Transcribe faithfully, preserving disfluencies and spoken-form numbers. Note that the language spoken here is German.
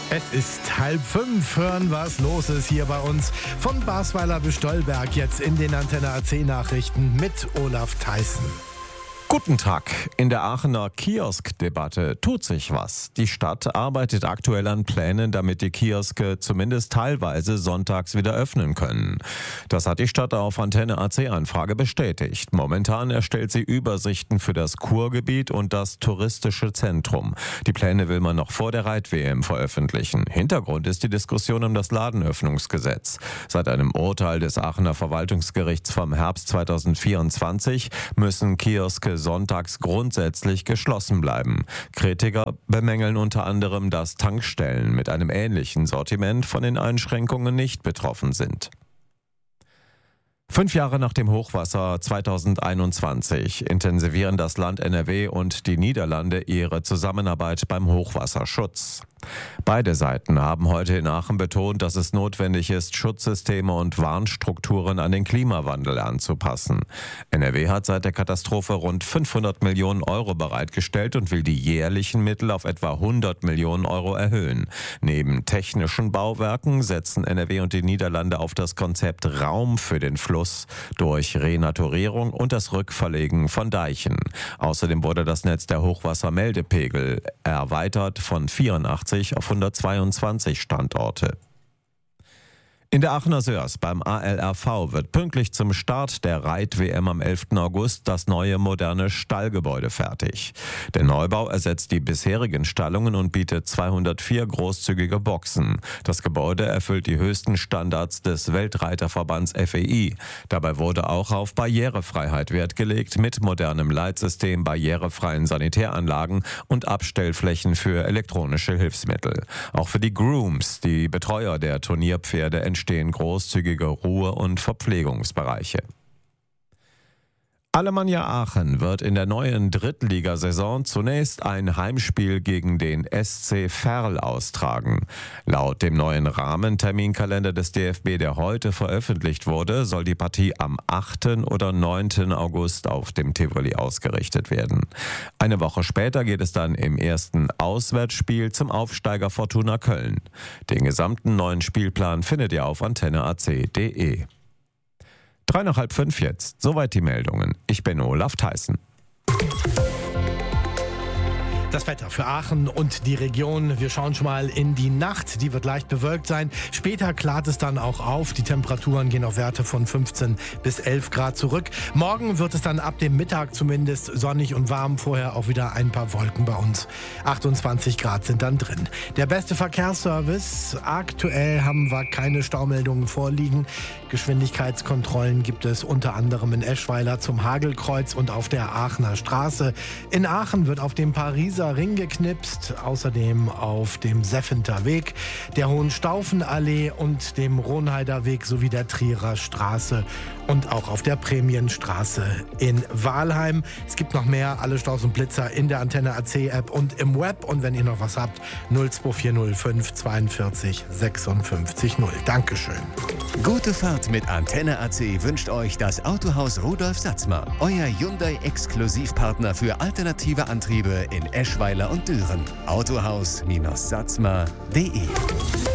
Es ist halb fünf. Hören, was los ist hier bei uns. Von Basweiler bis Stolberg jetzt in den Antenne A C Nachrichten mit Olaf Theissen. Guten Tag. In der Aachener Kiosk-Debatte tut sich was. Die Stadt arbeitet aktuell an Plänen, damit die Kioske zumindest teilweise sonntags wieder öffnen können. Das hat die Stadt auf Antenne A C-Anfrage bestätigt. Momentan erstellt sie Übersichten für das Kurgebiet und das touristische Zentrum. Die Pläne will man noch vor der Reit-W M veröffentlichen. Hintergrund ist die Diskussion um das Ladenöffnungsgesetz. Seit einem Urteil des Aachener Verwaltungsgerichts vom Herbst zweitausendvierundzwanzig müssen Kioske sonntags grundsätzlich geschlossen bleiben. Kritiker bemängeln unter anderem, dass Tankstellen mit einem ähnlichen Sortiment von den Einschränkungen nicht betroffen sind. Fünf Jahre nach dem Hochwasser zweitausendeinundzwanzig intensivieren das Land N R W und die Niederlande ihre Zusammenarbeit beim Hochwasserschutz. Beide Seiten haben heute in Aachen betont, dass es notwendig ist, Schutzsysteme und Warnstrukturen an den Klimawandel anzupassen. N R W hat seit der Katastrophe rund fünfhundert Millionen Euro bereitgestellt und will die jährlichen Mittel auf etwa hundert Millionen Euro erhöhen. Neben technischen Bauwerken setzen N R W und die Niederlande auf das Konzept Raum für den Fluss durch Renaturierung und das Rückverlegen von Deichen. Außerdem wurde das Netz der Hochwassermeldepegel erweitert von vierundachtzig auf hundertzweiundzwanzig Standorte. In der Aachener Sörs beim A L R V wird pünktlich zum Start der Reit-W M am elften August das neue moderne Stallgebäude fertig. Der Neubau ersetzt die bisherigen Stallungen und bietet zweihundertvier großzügige Boxen. Das Gebäude erfüllt die höchsten Standards des Weltreiterverbands F E I. Dabei wurde auch auf Barrierefreiheit Wert gelegt mit modernem Leitsystem, barrierefreien Sanitäranlagen und Abstellflächen für elektronische Hilfsmittel. Auch für die Grooms, die Betreuer der Turnierpferde, entstehen großzügige Ruhe- und Verpflegungsbereiche. Alemannia Aachen wird in der neuen Drittligasaison zunächst ein Heimspiel gegen den S C Verl austragen. Laut dem neuen Rahmenterminkalender des D F B, der heute veröffentlicht wurde, soll die Partie am achten oder neunten August auf dem Tivoli ausgerichtet werden. Eine Woche später geht es dann im ersten Auswärtsspiel zum Aufsteiger Fortuna Köln. Den gesamten neuen Spielplan findet ihr auf antenne a c punkt d e. Drei nach halb fünf jetzt. Soweit die Meldungen. Ich bin Olaf Theissen. Das Wetter für Aachen und die Region. Wir schauen schon mal in die Nacht. Die wird leicht bewölkt sein. Später klart es dann auch auf. Die Temperaturen gehen auf Werte von fünfzehn bis elf Grad zurück. Morgen wird es dann ab dem Mittag zumindest sonnig und warm. Vorher auch wieder ein paar Wolken bei uns. achtundzwanzig Grad sind dann drin. Der beste Verkehrsservice. Aktuell haben wir keine Staumeldungen vorliegen. Geschwindigkeitskontrollen gibt es unter anderem in Eschweiler zum Hagelkreuz und auf der Aachener Straße. In Aachen wird auf dem Pariser Ring geknipst, außerdem auf dem Seffenter Weg, der Hohenstaufenallee und dem Ronheider Weg sowie der Trierer Straße und auch auf der Prämienstraße in Wahlheim. Es gibt noch mehr, alle Staus und Blitzer in der Antenne A C App und im Web. Und wenn ihr noch was habt, null zwei vier null fünf zweiundvierzig sechsundfünfzig null. Dankeschön. Gute Fahrt mit Antenne A C wünscht euch das Autohaus Rudolf Satzmer, euer Hyundai-Exklusivpartner für alternative Antriebe in Eschweiler und Düren. autohaus Bindestrich satzmer punkt de